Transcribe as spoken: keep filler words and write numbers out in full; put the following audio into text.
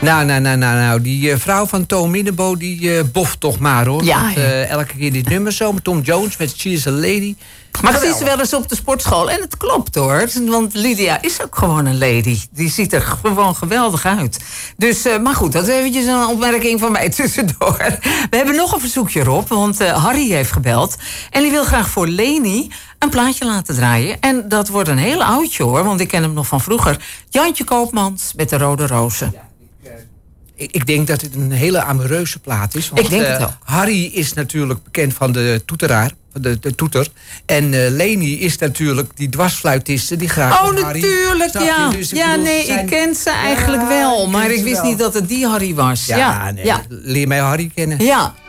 Nou, nou, nou, nou, nou. Die uh, vrouw van Toon Minnebo, die uh, boft toch maar, hoor. Ja, Want, uh, elke keer dit nummer zo met Tom Jones, met She's a Lady. Maar ik zie ze wel eens op de sportschool. En het klopt, hoor. Want Lydia is ook gewoon een lady. Die ziet er gewoon geweldig uit. Dus, uh, maar goed, dat is eventjes een opmerking van mij tussendoor. We hebben nog een verzoekje, Rob. Want uh, Harry heeft gebeld. En die wil graag voor Leni een plaatje laten draaien. En dat wordt een heel oudje, hoor. Want ik ken hem nog van vroeger. Jantje Koopmans met de Rode Rozen. Ja. Ik denk dat het een hele amoureuze plaat is. Want, ik denk het wel. Uh, Harry is natuurlijk bekend van de toeteraar, de, de toeter. En uh, Leni is natuurlijk die dwarsfluitiste die graag Oh, met Harry... natuurlijk, ja. Dus ja, bedoel, nee, zijn... ik ken ze eigenlijk ja, wel. Maar ik ze wist wel. niet dat het die Harry was. Ja, ja, nee, ja. leer mij Harry kennen. Ja,